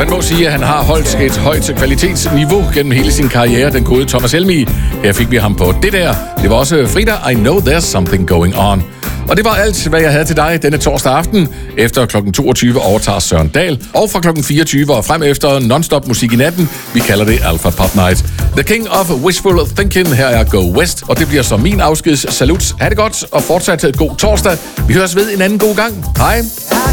Man må sige, at han har holdt et højt kvalitetsniveau gennem hele sin karriere, den gode Thomas Helmig. Her fik vi ham på det der. Det var også Frida, I Know There's Something Going On. Og det var alt, hvad jeg havde til dig denne torsdag aften. Efter kl. 22 overtager Søren Dahl. Og fra kl. 24 og frem efter non-stop musik i natten. Vi kalder det Alpha Pop Night. The King of Wishful Thinking. Her er Go West. Og det bliver så min afskeds salut. Ha' det godt og fortsat god torsdag. Vi høres ved en anden god gang. Hej.